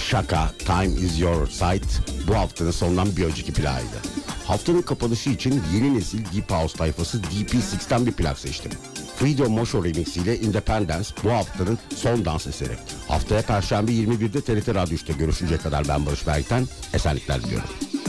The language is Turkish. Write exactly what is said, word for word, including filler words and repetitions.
Şaka, Time Is Your Side bu haftanın sonundan bir önceki plağıydı. Haftanın kapanışı için yeni nesil Deep House tayfası D P altıdan bir plak seçtim. Freedom Motion Remix ile Independence bu haftanın son dans eseri. Haftaya Perşembe yirmi birde T R T Radyo üçte görüşünceye kadar ben Barış Berk'ten esenlikler diliyorum.